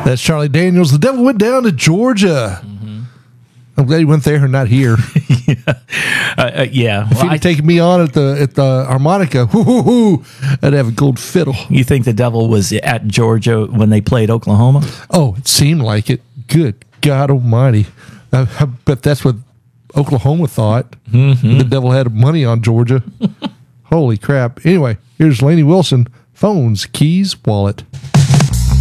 That's Charlie Daniels. The devil went down to Georgia. I'm glad he went there and not here. Yeah. If he'd have taken me on at the harmonica, I'd have a gold fiddle. You think the devil was at Georgia when they played Oklahoma? Oh, it seemed like it. Good God Almighty! I bet that's what Oklahoma thought. The devil had money on Georgia. Holy crap! Anyway, here's Lainey Wilson. Phones, keys, wallet.